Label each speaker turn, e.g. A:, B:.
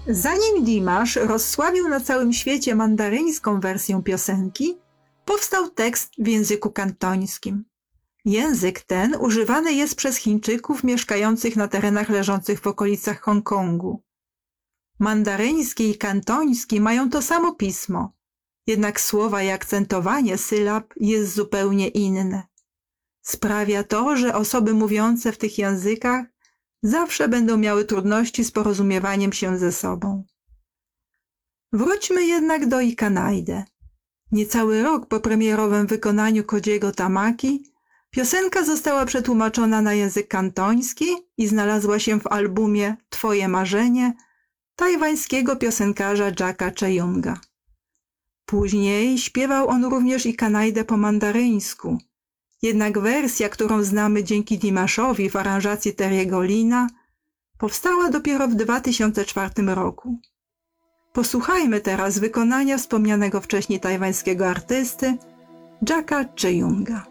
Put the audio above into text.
A: Zanim Dimash rozsławił na całym świecie mandaryńską wersję piosenki, powstał tekst w języku kantońskim. Język ten używany jest przez Chińczyków mieszkających na terenach leżących w okolicach Hongkongu. Mandaryński i kantoński mają to samo pismo, jednak słowa i akcentowanie sylab jest zupełnie inne. Sprawia to, że osoby mówiące w tych językach zawsze będą miały trudności z porozumiewaniem się ze sobą. Wróćmy jednak do Ikanaide. Niecały rok po premierowym wykonaniu Kodziego Tamaki piosenka została przetłumaczona na język kantoński i znalazła się w albumie Twoje marzenie tajwańskiego piosenkarza Jacka Cheunga. Później śpiewał on również Ikanaidę po mandaryńsku, jednak wersja, którą znamy dzięki Dimashowi w aranżacji Terry'ego Lina, powstała dopiero w 2004 roku. Posłuchajmy teraz wykonania wspomnianego wcześniej tajwańskiego artysty Jacka Cheunga.